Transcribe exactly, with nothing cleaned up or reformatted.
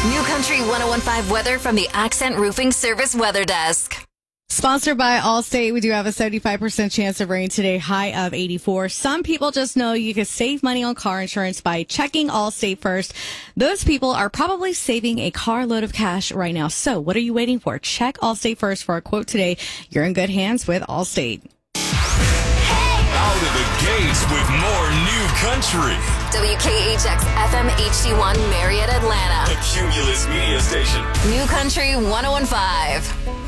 New Country one oh one point five weather from the Accent Roofing Service Weather Desk. Sponsored by Allstate, we do have a seventy-five percent chance of rain today, high of eighty-four. Some people just know you can save money on car insurance by checking Allstate first. Those people are probably saving a carload of cash right now. So what are you waiting for? Check Allstate first for a quote today. You're in good hands with Allstate. Out of the gates with more New Country. W K H X F M H D one Marietta, Atlanta. The Cumulus Media Station. New Country one oh one point five.